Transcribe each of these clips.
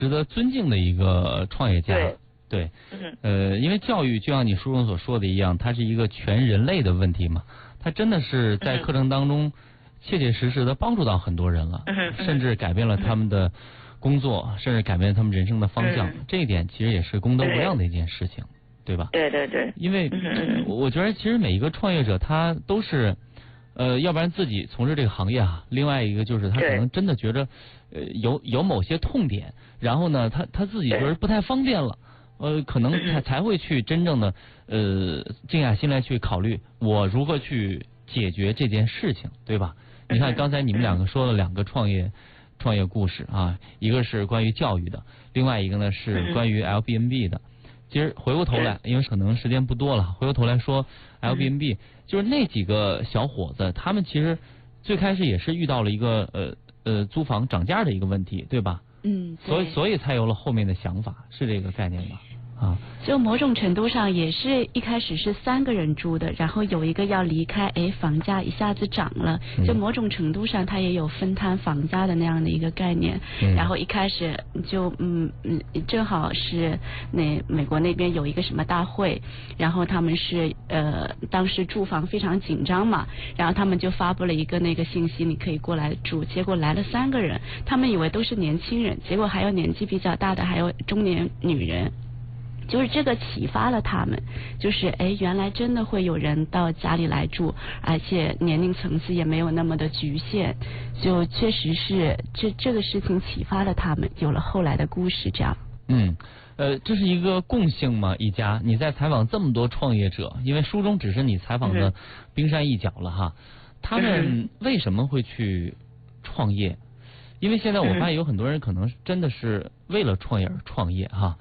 值得尊敬的一个创业家。对，因为教育就像你书中所说的一样，它是一个全人类的问题嘛，它真的是在课程当中切切实实的帮助到很多人了，甚至改变了他们的工作，甚至改变了他们人生的方向。这一点其实也是功德无量的一件事情，对吧？ 对。 因为我觉得其实每一个创业者他都是，要不然自己从事这个行业啊，另外一个就是他可能真的觉着，有某些痛点，然后呢，他自己觉得不太方便了。可能才会去真正的静下心来去考虑我如何去解决这件事情，对吧？你看刚才你们两个说了2个创业故事啊，一个是关于教育的，另外一个呢是关于 Airbnb 的。其实回过头来，因为可能时间不多了，回过头来说 Airbnb，就是那几个小伙子，他们其实最开始也是遇到了一个租房涨价的一个问题，对吧？所以才有了后面的想法，是这个概念吗？ 就某种程度上也是一开始是3个人住的，然后有一个要离开，房价一下子涨了，就某种程度上它也有分摊房价的那样的一个概念。然后一开始就正好是美国那边有一个什么大会，然后他们是当时住房非常紧张嘛，然后他们就发布了一个那个信息，你可以过来住，结果来了3个人，他们以为都是年轻人，结果还有年纪比较大的，还有中年女人。就是这个启发了他们，就是原来真的会有人到家里来住，而且年龄层次也没有那么的局限，就确实是这个事情启发了他们，有了后来的故事这样。 这是一个共性吗？一家，你在采访这么多创业者，因为书中只是你采访的冰山一角了哈，他们为什么会去创业？因为现在我发现有很多人可能真的是为了创业而创业哈。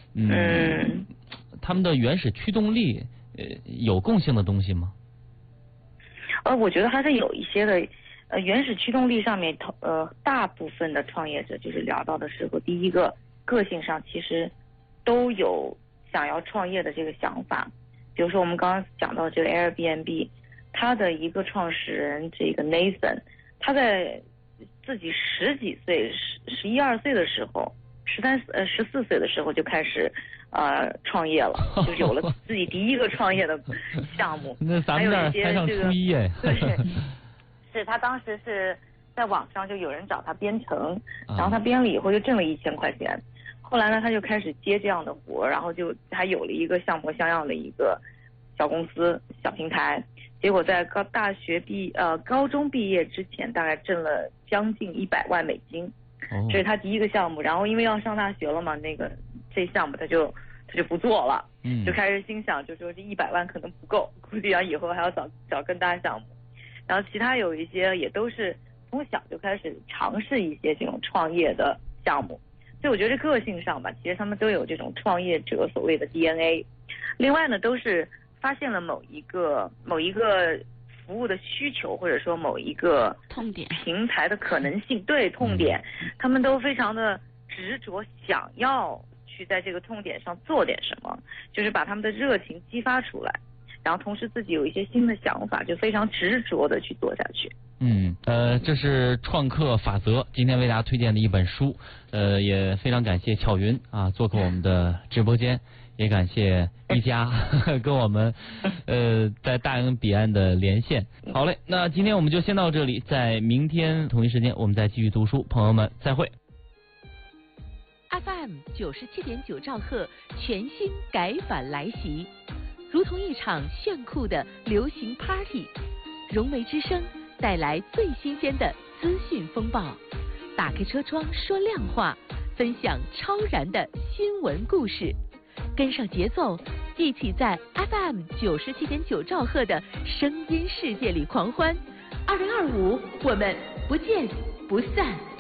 他们的原始驱动力有共性的东西吗？ 我觉得还是有一些的。原始驱动力上面，大部分的创业者就是聊到的时候，第一个个性上其实都有想要创业的这个想法。比如说我们刚刚讲到这个 Airbnb， 他的一个创始人这个 Nathan， 他在自己10几岁、11、12岁的时候。14岁的时候就开始创业了，就有了自己第一个创业的项目。 那咱们这儿才上初一哎。 对，是他当时是在网上就有人找他编程，然后他编了以后就挣了1000块钱。后来呢，他就开始接这样的活，然后就还有了一个像模像样的一个小公司、小平台。结果在高中毕业之前，大概挣了将近100万美金。这是他第一个项目，然后因为要上大学了嘛，这项目他就不做了，就开始心想，就说这100万可能不够，估计以后还要找更大项目。然后其他有一些也都是从小就开始尝试一些这种创业的项目，所以我觉得个性上吧，其实他们都有这种创业者所谓的 DNA。另外呢，都是发现了某一个服务的需求，或者说某一个痛点平台的可能性，对痛点，他们都非常的执着，想要去在这个痛点上做点什么，就是把他们的热情激发出来，然后同时自己有一些新的想法，就非常执着的去做下去。 这是创客法则今天为大家推荐的一本书，也非常感谢巧云做客我们的直播间。也感谢一家跟我们在大洋彼岸的连线。好嘞，那今天我们就先到这里，在明天同一时间我们再继续读书，朋友们再会。 FM 97.9兆赫全新改版来袭，如同一场炫酷的流行 Party， 融媒之声带来最新鲜的资讯风暴，打开车窗说亮话，分享超燃的新闻故事。跟上节奏，一起在 FM 97.9兆赫的声音世界里狂欢。2025，我们不见不散。